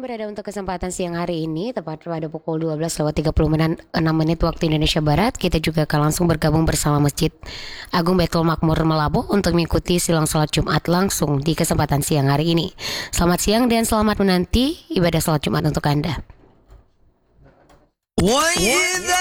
berada untuk kesempatan siang hari ini, tepat pada pukul 12:36 waktu Indonesia Barat. Kita juga akan langsung bergabung bersama Masjid Agung Baitul Makmur Melabuh untuk mengikuti silang salat Jumat langsung di kesempatan siang hari ini. Selamat siang dan selamat menanti ibadah salat Jumat untuk Anda. وإذا